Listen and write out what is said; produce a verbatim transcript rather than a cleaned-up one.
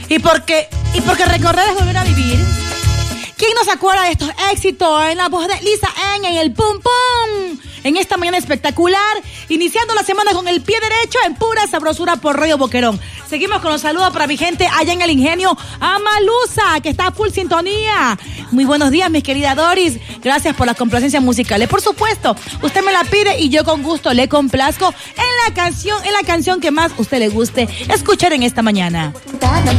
Y porque, y porque recordar es volver a vivir. ¿Quién nos acuerda de estos éxitos en la voz de Lisa Ann en el Pum Pum? En esta mañana espectacular, iniciando la semana con el pie derecho en pura sabrosura por Radio Boquerón. Seguimos con los saludos para mi gente allá en el Ingenio, Amalusa, que está a full sintonía. Muy buenos días, mis querida Doris. Gracias por las complacencias musicales. Por supuesto, usted me la pide y yo con gusto le complazco en la canción, en la canción que más usted le guste escuchar en esta mañana.